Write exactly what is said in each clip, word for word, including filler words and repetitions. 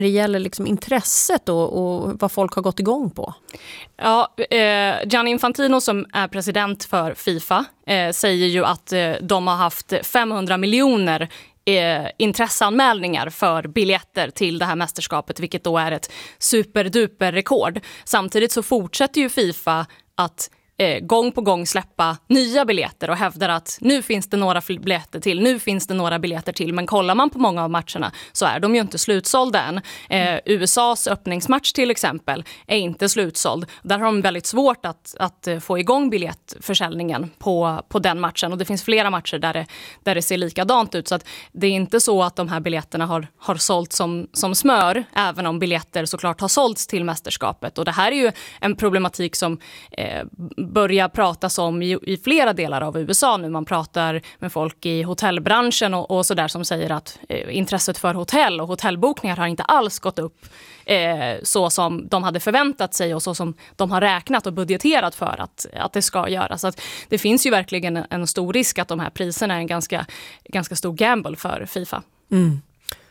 Det gäller liksom intresset och, och vad folk har gått igång på. Ja, eh, Gianni Infantino som är president för FIFA eh, säger ju att eh, de har haft femhundra miljoner eh, intresseanmälningar för biljetter till det här mästerskapet, vilket då är ett superduper rekord. Samtidigt så fortsätter ju FIFA att Eh, gång på gång släppa nya biljetter och hävdar att nu finns det några biljetter till, nu finns det några biljetter till. Men kollar man på många av matcherna så är de ju inte slutsålda än. Eh, U S A:s öppningsmatch till exempel är inte slutsåld. Där har de väldigt svårt att, att få igång biljettförsäljningen på, på den matchen. Och det finns flera matcher där det, där det ser likadant ut. Så att det är inte så att de här biljetterna har, har sålt som, som smör, även om biljetter såklart har sålts till mästerskapet. Och det här är ju en problematik som eh, börjar pratas om i, i flera delar av U S A nu. Man pratar med folk i hotellbranschen och, och sådär som säger att eh, intresset för hotell och hotellbokningar har inte alls gått upp eh, så som de hade förväntat sig och så som de har räknat och budgeterat för att, att det ska göra. Så att det finns ju verkligen en, en stor risk att de här priserna är en ganska, ganska stor gamble för FIFA. Mm.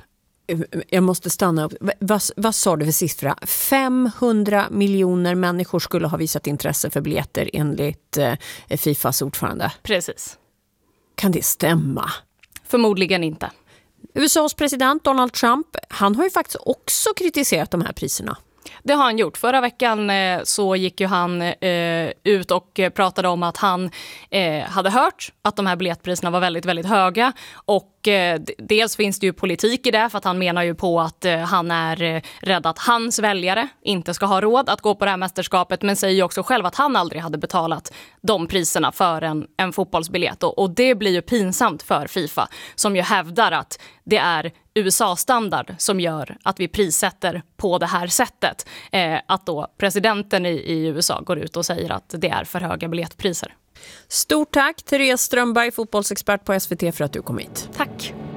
Jag måste stanna upp. Vad, vad sa du för siffra? femhundra miljoner människor skulle ha visat intresse för biljetter enligt eh, FIFAs ordförande. Precis. Kan det stämma? Förmodligen inte. U S A:s president Donald Trump, han har ju faktiskt också kritiserat de här priserna. Det har han gjort. Förra veckan eh, så gick ju han eh, ut och pratade om att han eh, hade hört att de här biljettpriserna var väldigt, väldigt höga. Och eh, dels finns det ju politik i det, för att han menar ju på att eh, han är eh, rädd att hans väljare inte ska ha råd att gå på det här mästerskapet. Men säger ju också själv att han aldrig hade betalat de priserna för en, en fotbollsbiljett. Och, och det blir ju pinsamt för FIFA, som ju hävdar att det är U S A-standard som gör att vi prissätter på det här sättet. Eh, att då presidenten i, i U S A går ut och säger att det är för höga biljettpriser. Stort tack Therese Strömberg, fotbollsexpert på S V T, för att du kom hit. Tack!